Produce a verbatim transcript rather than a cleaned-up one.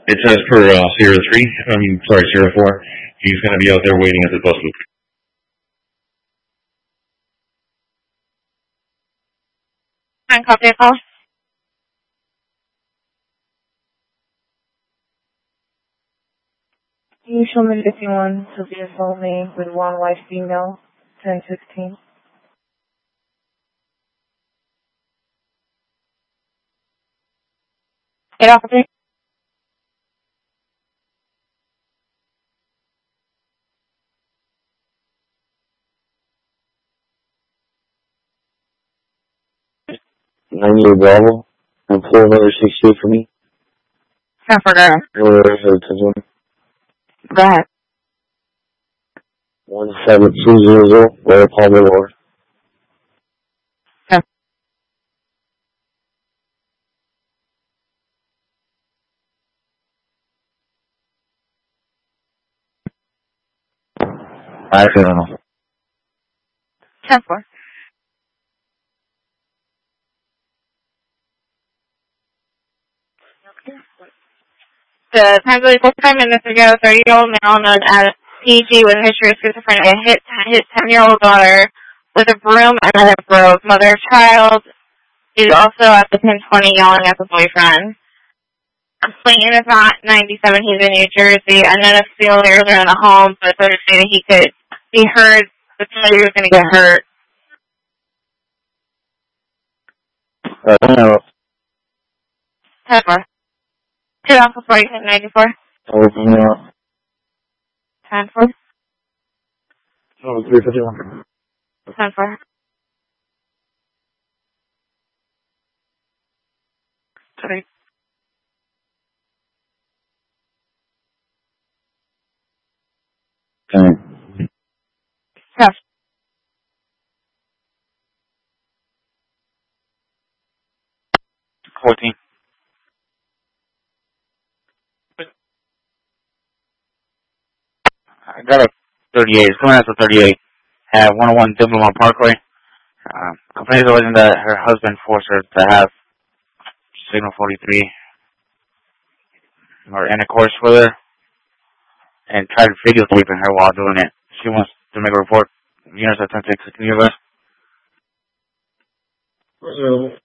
It says for uh, Sierra three, I mean, sorry, Sierra four, he's going to be out there waiting at the bus loop. Can copy a call? You show me fifty-one, Sophia Solney with one white female, ten sixteen. Get off of me. ninety-eight Bravo, and pull another sixty-eight for me. Ten for girl. Go ahead. one seven two zero zero, Royal Palmer Road. Ten. I don't know. Ten four. The Pennsylvania forty-five minutes ago, thirty-year-old male known as P G with a history of schizophrenia hit his ten-year-old daughter with a broom and then it broke. Mother child is also at the ten twenty yelling at the boyfriend. Clayton is not ninety-seven, he's in New Jersey. I noticed the earlier in the home, but so to say that he could be heard, the child was going to get hurt. Uh, no. ten four. Two Alpha forty, ninety-four. Open up. ten four. Oh, three fifty-one. ten four. Sorry. Okay. Yes. fourteen. I got a thirty-eight. It's coming out to thirty-eight. At one oh one Diploma Parkway. Uh, complains alleging that her husband forced her to have signal forty-three or intercourse with her and tried videotaping her while doing it. She wants to make a report. Units at ten six. Can you guys? Where's